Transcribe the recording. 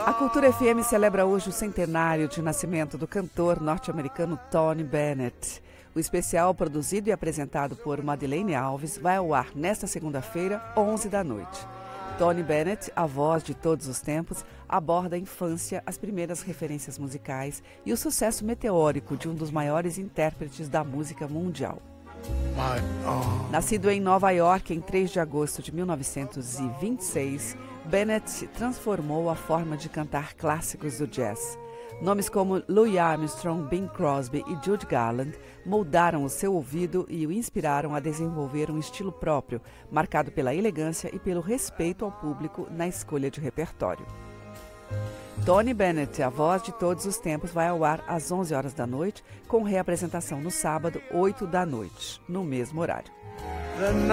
A Cultura FM celebra hoje o centenário de nascimento do cantor norte-americano Tony Bennett. O especial, produzido e apresentado por Madeleine Alves, vai ao ar nesta segunda-feira, 11 da noite. Tony Bennett, a voz de todos os tempos, aborda a infância, as primeiras referências musicais e o sucesso meteórico de um dos maiores intérpretes da música mundial. Nascido em Nova York em 3 de agosto de 1926, Bennett transformou a forma de cantar clássicos do jazz. Nomes como Louis Armstrong, Bing Crosby e Judy Garland moldaram o seu ouvido e o inspiraram a desenvolver um estilo próprio, marcado pela elegância e pelo respeito ao público na escolha de repertório. Tony Bennett, a voz de todos os tempos, vai ao ar às 11 horas da noite, com reapresentação no sábado, 8 da noite, no mesmo horário.